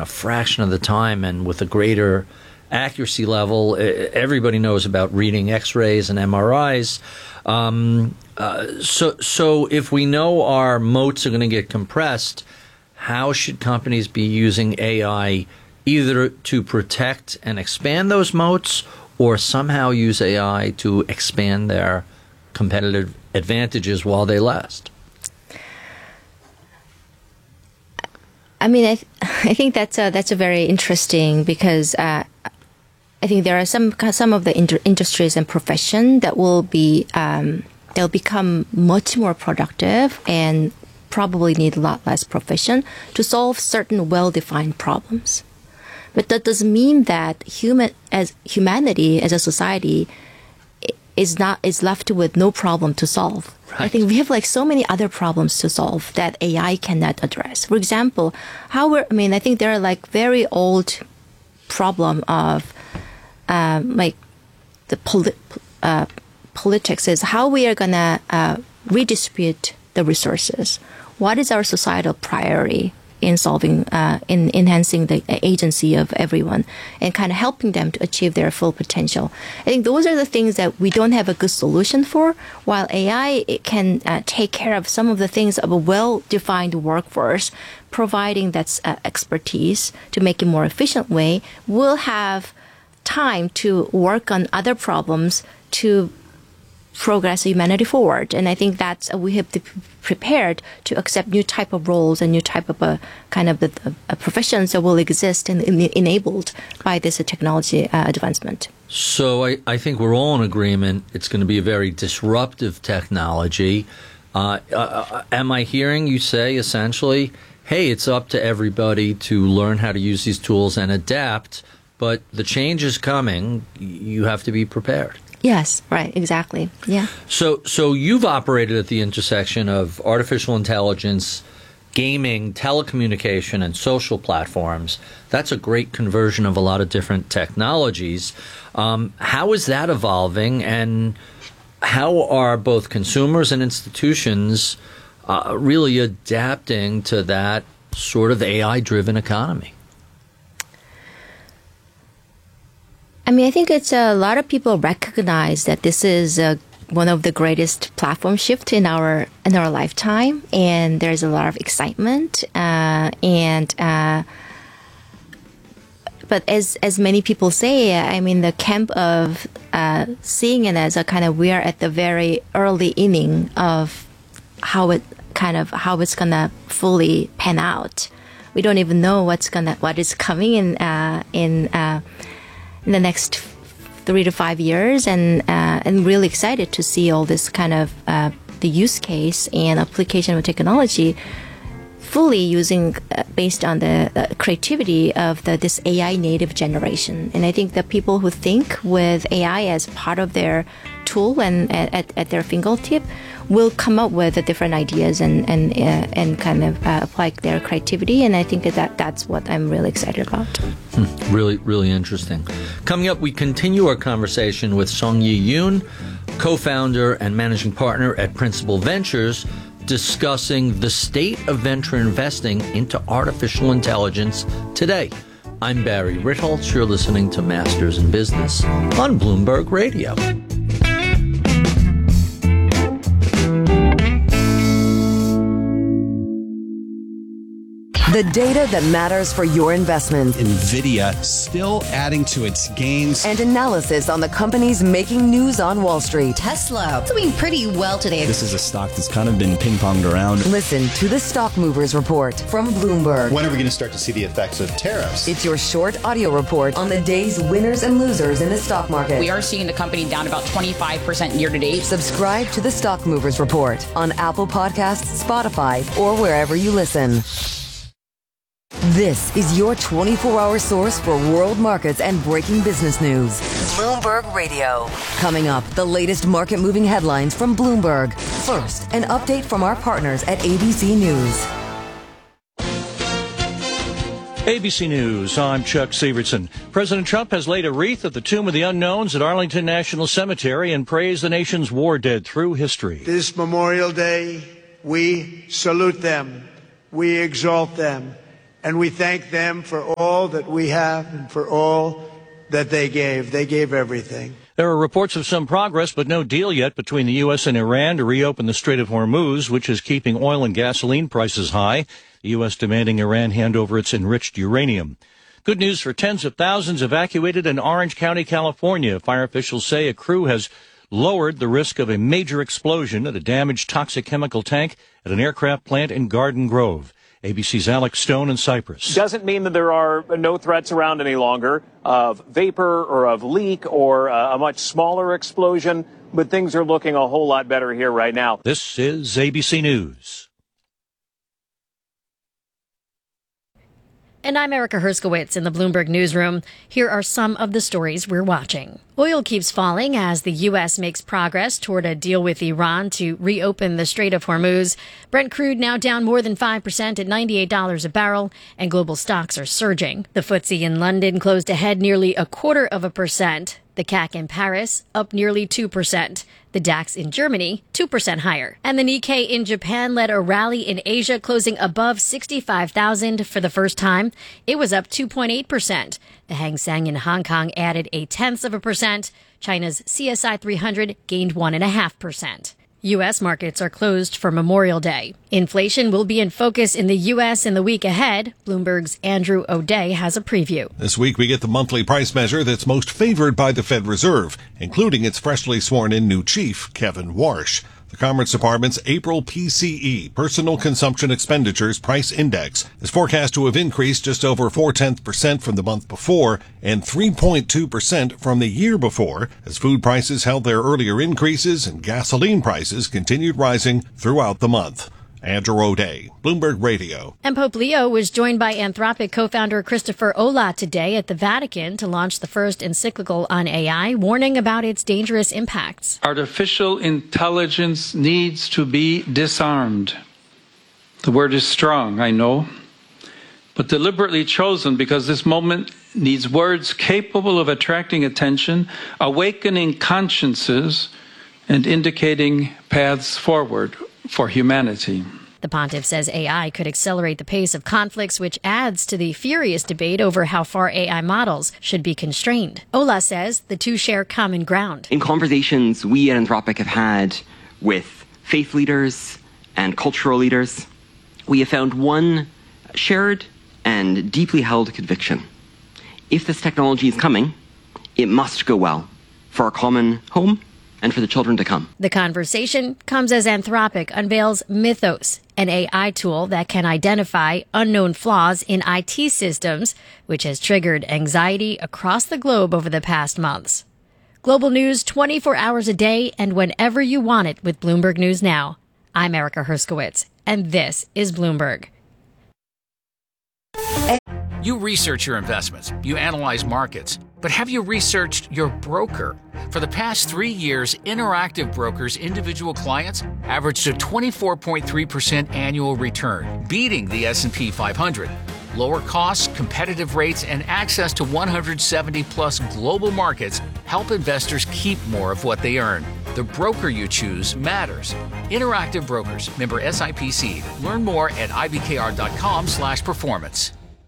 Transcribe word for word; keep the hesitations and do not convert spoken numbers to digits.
a fraction of the time and with a greater accuracy level. Everybody knows about reading X-rays and M R Is. Um, uh, so, so if we know our moats are going to get compressed, how should companies be using A I either to protect and expand those moats, or somehow use A I to expand their competitive advantages while they last? I mean, I, th- I think that's a, that's a very interesting, because uh, I think there are some some of the inter- industries and profession that will be um, they'll become much more productive and probably need a lot less profession to solve certain well-defined problems. But that doesn't mean that human as humanity as a society is not is left with no problem to solve. Right. I think we have like so many other problems to solve that A I cannot address. For example, how we're I mean, I think there are like very old problem of um, like the poli- uh, politics is how we are gonna uh, redistribute the resources. What is our societal priority in solving, uh, in enhancing the agency of everyone and kind of helping them to achieve their full potential? I think those are the things that we don't have a good solution for, while A I it can uh, take care of some of the things of a well-defined workforce, providing that uh, expertise to make it more efficient way. We'll have time to work on other problems to progress humanity forward. And I think that's uh, we have to be prepared to accept new type of roles and new type of uh, kind of uh, uh, professions that will exist and, and enabled by this uh, technology uh, advancement. So I, I think we're all in agreement it's going to be a very disruptive technology. Uh, uh, am I hearing you say essentially, hey, it's up to everybody to learn how to use these tools and adapt, but the change is coming, you have to be prepared? Yes, right, exactly. Yeah. So so you've operated at the intersection of artificial intelligence, gaming, telecommunication, and social platforms. That's a great conversion of a lot of different technologies. Um, how is that evolving, and how are both consumers and institutions uh, really adapting to that sort of A I-driven economy? I mean, I think it's a lot of people recognize that this is uh, one of the greatest platform shift in our in our lifetime, and there's a lot of excitement. Uh, and uh, but as as many people say, I mean, the camp of uh, seeing it as a kind of we are at the very early inning of how it kind of how it's gonna fully pan out. We don't even know what's gonna what is coming in uh, in. Uh, in the next three to five years, and uh, and really excited to see all this kind of uh, the use case and application of technology fully using uh, based on the uh, creativity of the this A I native generation. And I think the people who think with A I as part of their tool and at, at their fingertip will come up with uh, different ideas and and uh, and kind of uh, apply their creativity. And I think that that's what I'm really excited about. Hmm, really, really interesting. Coming up, we continue our conversation with Sung-Yi Yoon, co-founder and managing partner at Principal Ventures, discussing the state of venture investing into artificial intelligence today. I'm Barry Ritholtz. You're listening to Masters in Business on Bloomberg Radio. The data that matters for your investment. NVIDIA still adding to its gains. And analysis on the companies making news on Wall Street. Tesla doing pretty well today. This is a stock that's kind of been ping-ponged around. Listen to the Stock Movers Report from Bloomberg. When are we going to start to see the effects of tariffs? It's your short audio report on the day's winners and losers in the stock market. We are seeing the company down about twenty-five percent year to date. Subscribe to the Stock Movers Report on Apple Podcasts, Spotify, or wherever you listen. This is your twenty-four hour source for world markets and breaking business news. Bloomberg Radio. Coming up, the latest market-moving headlines from Bloomberg. First, an update from our partners at A B C News. A B C News, I'm Chuck Severson. President Trump has laid a wreath at the Tomb of the Unknowns at Arlington National Cemetery and praised the nation's war dead through history. This Memorial Day, we salute them, we exalt them, And we thank them for all that we have and for all that they gave. They gave everything. There are reports of some progress, but no deal yet between the U S and Iran to reopen the Strait of Hormuz, which is keeping oil and gasoline prices high. The U S demanding Iran hand over its enriched uranium. Good news for tens of thousands evacuated in Orange County, California. Fire officials say a crew has lowered the risk of a major explosion at a damaged toxic chemical tank at an aircraft plant in Garden Grove. A B C's Alex Stone in Cyprus. Doesn't mean that there are no threats around any longer of vapor or of leak or uh, a much smaller explosion, but things are looking a whole lot better here right now. This is A B C News. And I'm Erica Herskowitz in the Bloomberg Newsroom. Here are some of the stories we're watching. Oil keeps falling as the U S makes progress toward a deal with Iran to reopen the Strait of Hormuz. Brent crude now down more than five percent at ninety-eight dollars a barrel, and global stocks are surging. The F T S E in London closed ahead nearly a quarter of a percent. The C A C in Paris up nearly two percent. The DAX in Germany, two percent higher. And the Nikkei in Japan led a rally in Asia, closing above sixty-five thousand for the first time. It was up two point eight percent. The Hang Seng in Hong Kong added a tenth of a percent. China's C S I three hundred gained one point five percent. U S markets are closed for Memorial Day. Inflation will be in focus in the U S in the week ahead. Bloomberg's Andrew O'Day has a preview. This week we get the monthly price measure that's most favored by the Fed Reserve, including its freshly sworn-in new chief, Kevin Warsh. The Commerce Department's April P C E, Personal Consumption Expenditures Price Index, is forecast to have increased just over four tenths percent from the month before and three point two percent from the year before, as food prices held their earlier increases and gasoline prices continued rising throughout the month. Andrew O'Day, Bloomberg Radio. And Pope Leo was joined by Anthropic co-founder Christopher Olah today at the Vatican to launch the first encyclical on A I, warning about its dangerous impacts. Artificial intelligence needs to be disarmed. The word is strong, I know, but deliberately chosen because this moment needs words capable of attracting attention, awakening consciences, and indicating paths forward for humanity. The pontiff says A I could accelerate the pace of conflicts, which adds to the furious debate over how far A I models should be constrained. Olah says the two share common ground. In conversations we at Anthropic have had with faith leaders and cultural leaders, we have found one shared and deeply held conviction. If this technology is coming, it must go well for our common home and for the children to come. The conversation comes as Anthropic unveils Mythos, an A I tool that can identify unknown flaws in I T systems, which has triggered anxiety across the globe over the past months. Global news twenty-four hours a day and whenever you want it with Bloomberg News Now. I'm Erica Herskowitz, and this is Bloomberg. You research your investments, you analyze markets, but have you researched your broker? For the past three years, Interactive Brokers' individual clients averaged a twenty-four point three percent annual return, beating the S and P five hundred. Lower costs, competitive rates, and access to one hundred seventy plus global markets help investors keep more of what they earn. The broker you choose matters. Interactive Brokers, member S I P C. Learn more at I B K R dot com slash performance.